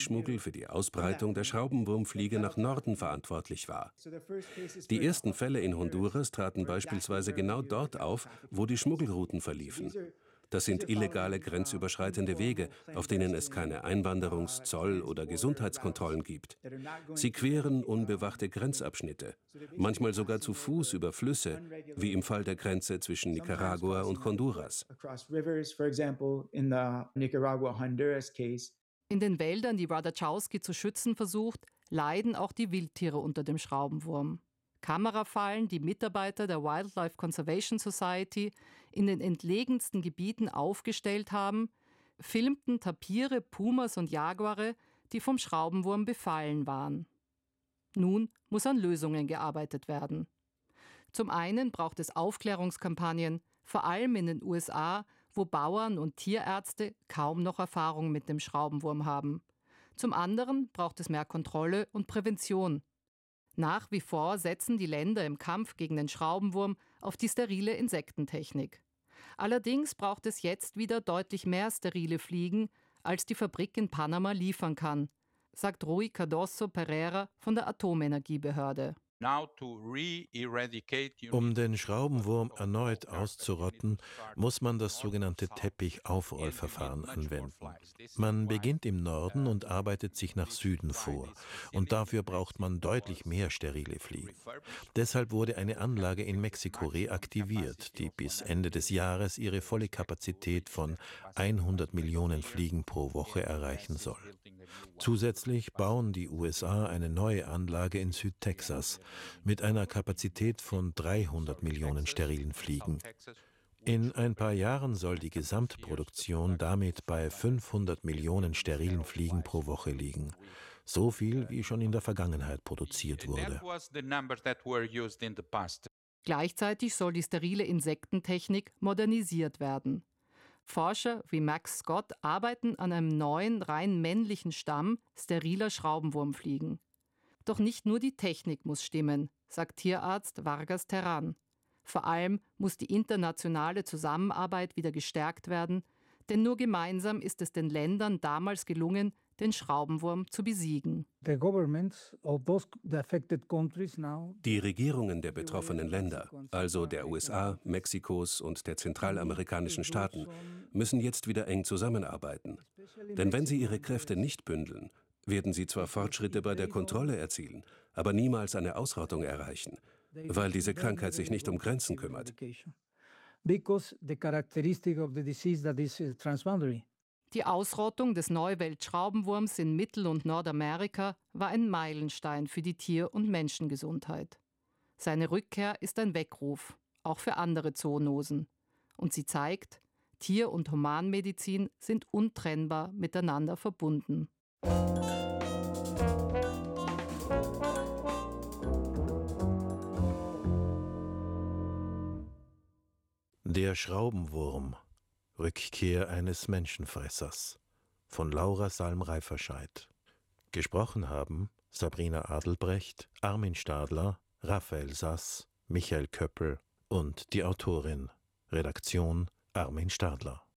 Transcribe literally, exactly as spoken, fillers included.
Schmuggel für die Ausbreitung der Schraubenwurmfliege nach Norden verantwortlich war. Die ersten Fälle in Honduras traten beispielsweise genau dort auf, wo die Schmuggelrouten verliefen. Das sind illegale grenzüberschreitende Wege, auf denen es keine Einwanderungs-, Zoll- oder Gesundheitskontrollen gibt. Sie queren unbewachte Grenzabschnitte, manchmal sogar zu Fuß über Flüsse, wie im Fall der Grenze zwischen Nicaragua und Honduras. In den Wäldern, die Radachowski zu schützen versucht, leiden auch die Wildtiere unter dem Schraubenwurm. Kamerafallen, die Mitarbeiter der Wildlife Conservation Society in den entlegensten Gebieten aufgestellt haben, filmten Tapire, Pumas und Jaguare, die vom Schraubenwurm befallen waren. Nun muss an Lösungen gearbeitet werden. Zum einen braucht es Aufklärungskampagnen, vor allem in den U S A, wo Bauern und Tierärzte kaum noch Erfahrung mit dem Schraubenwurm haben. Zum anderen braucht es mehr Kontrolle und Prävention. Nach wie vor setzen die Länder im Kampf gegen den Schraubenwurm auf die sterile Insektentechnik. Allerdings braucht es jetzt wieder deutlich mehr sterile Fliegen, als die Fabrik in Panama liefern kann, sagt Rui Cardoso Pereira von der Atomenergiebehörde. Um den Schraubenwurm erneut auszurotten, muss man das sogenannte Teppich-Aufrollverfahren anwenden. Man beginnt im Norden und arbeitet sich nach Süden vor. Und dafür braucht man deutlich mehr sterile Fliegen. Deshalb wurde eine Anlage in Mexiko reaktiviert, die bis Ende des Jahres ihre volle Kapazität von hundert Millionen Fliegen pro Woche erreichen soll. Zusätzlich bauen die U S A eine neue Anlage in Südtexas mit einer Kapazität von dreihundert Millionen sterilen Fliegen. In ein paar Jahren soll die Gesamtproduktion damit bei fünfhundert Millionen sterilen Fliegen pro Woche liegen. So viel, wie schon in der Vergangenheit produziert wurde. Gleichzeitig soll die sterile Insektentechnik modernisiert werden. Forscher wie Max Scott arbeiten an einem neuen, rein männlichen Stamm steriler Schraubenwurmfliegen. Doch nicht nur die Technik muss stimmen, sagt Tierarzt Vargas Terán. Vor allem muss die internationale Zusammenarbeit wieder gestärkt werden, denn nur gemeinsam ist es den Ländern damals gelungen, den Schraubenwurm zu besiegen. Die Regierungen der betroffenen Länder, also der U S A, Mexikos und der zentralamerikanischen Staaten, müssen jetzt wieder eng zusammenarbeiten. Denn wenn sie ihre Kräfte nicht bündeln, werden sie zwar Fortschritte bei der Kontrolle erzielen, aber niemals eine Ausrottung erreichen, weil diese Krankheit sich nicht um Grenzen kümmert. Die Ausrottung des Neuweltschraubenwurms in Mittel- und Nordamerika war ein Meilenstein für die Tier- und Menschengesundheit. Seine Rückkehr ist ein Weckruf, auch für andere Zoonosen. Und sie zeigt, Tier- und Humanmedizin sind untrennbar miteinander verbunden. Der Schraubenwurm. Rückkehr eines Menschenfressers. Von Laura Salm-Reiferscheid. Gesprochen haben Sabrina Adelbrecht, Armin Stadler, Raphael Sass, Michael Köppel und die Autorin. Redaktion Armin Stadler.